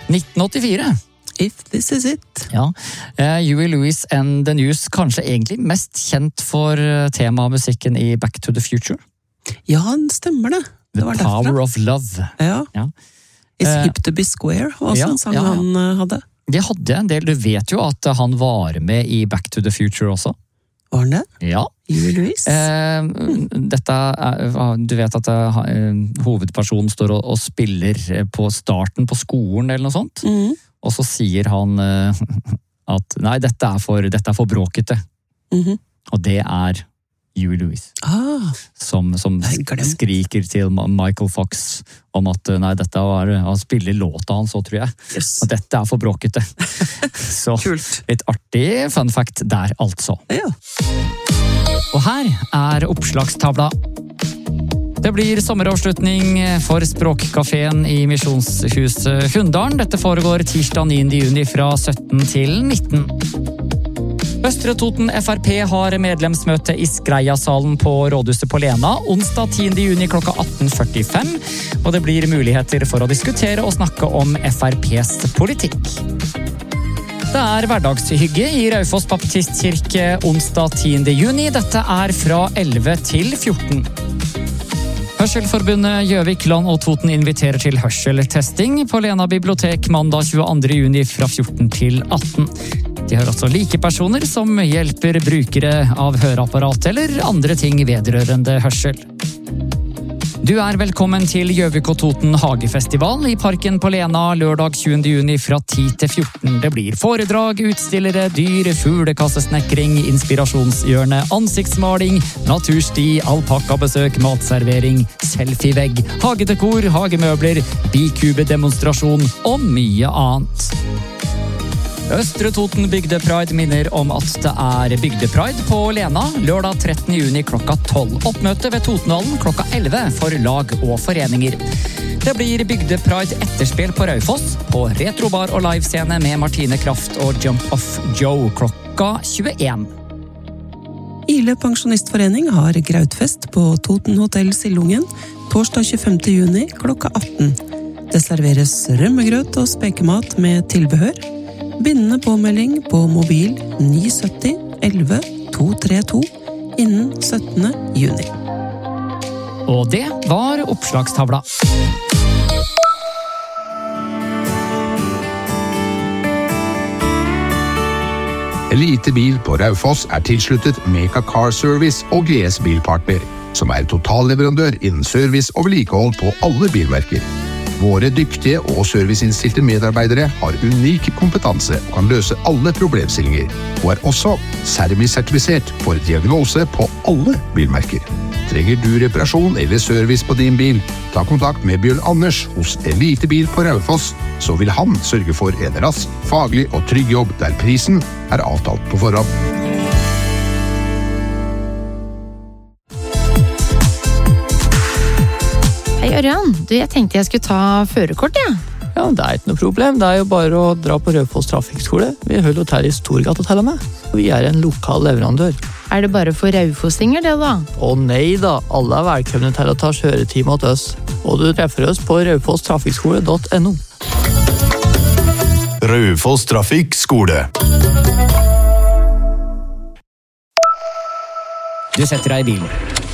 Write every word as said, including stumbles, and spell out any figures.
nitten åttifire. If this is it. Ja. Uh, Huey Lewis and the News, kanskje egentlig mest kjent for temamusikken i Back to the Future. Ja, stemmer det. Det The var Power derfra. of Love. Ja. Ja. Is Eh, hip to be square, var også ja, en sang ja, ja. han uh, hadde. De hadde en del, du vet jo at han var med i Back to the Future også. Var han det? Ja. Huey Lewis? Eh, dette er, du vet at eh, hovedpersonen står og, og spiller på starten på skolen eller noe sånt. Mhm. Og så sier han eh, at nei, dette er for, dette er for bråkete. Mhm. Og det er Huey Lewis. Ah, Som, som Nei, glemt. skriker til Michael Fox om at nei, dette var, han spiller låta hans så, tror jeg. yes. Og dette er for bråkete. Så Kult. litt artig fun fact der, altså. Ja. Og her er oppslagstavla. Det blir sommeravslutning for Språkkafeen i Misjonshuset Hunndalen. Dette foregår tirsdag niende juni fra sytten til nitten. Østre Toten F R P har medlemsmøte i Skreiasalen på Rådhuset på Lena onsdag tiende juni klokka atten førtifem, og det blir muligheter for å diskutere og snakke om F R P's politikk. Det er hverdagshygge i Raufoss Baptistkirke onsdag tiende juni. Dette er fra elleve til fjorten. Hørselforbundet Gjøvik, Land og Toten inviterer til hørseltesting på Lena bibliotek mandag tjueandre juni fra fjorten til atten. De har også likepersoner som hjelper brukere av høreapparat eller andre ting vedrørende hørsel. Du er velkommen til Gjøvik og Toten Hagefestival i Parken på Lena lørdag tjuende juni fra ti til fjorten. Det blir foredrag, utstillere, dyr, fuglekassesnekring, inspirasjonshjørne, ansiktsmaling, natursti, alpakkabesøk, matservering, selfievegg, hagedekor, hagemøbler, bikube-demonstrasjon og mye annet. Østre Toten Bygdepride minner om at det er Bygdepride på Lena lørdag trettende juni klokka tolv. Oppmøte ved Totenhallen klokka elleve for lag og foreninger. Det blir Bygdepride etterspill på Raufoss, på retrobar og livescene med Martine Kraft og Jump Off Joe klokka tjueen. Ile pensjonistforening har grautfest på Toten Hotel Sildungen torsdag tjuefemte juni klokka atten. Det serveres rømmegrøt og spekemat med tilbehør. Bindende påmelding på mobil ni sytti elleve to tre to innen syttende juni. Og det var oppslagstavla. Elitebil på Raufoss er tilsluttet Meka Car Service og G S Bilpartner, som er totalleverandør innen service og vedlikehold på alle bilmerker. Våre dyktige og serviceinnstilte medarbeidere har unik kompetanse og kan løse alle problemstillinger, og er også Sermi-sertifisert for diagnose på alle bilmerker. Trenger du reparasjon eller service på din bil, ta kontakt med Bjørn Anders hos Elitebil på Raufoss, så vil han sørge for en rask, faglig og trygg jobb der prisen er avtalt på forhånd. Hei Ørjan, du, jeg tenkte jeg skulle ta førerkort, ja. Ja, det er ikke noe problem. Det er jo bare å dra på Raufoss Trafikkskole. Vi holder til i Storgata til og med. Vi er en lokal leverandør. Er det bare for raufossinger det da? Å nei da, alle er velkomne til å ta kjøretime til oss. Og du treffer oss på raufoss trafikkskole punktum no. Raufoss Trafikkskole. Du setter deg i bilen.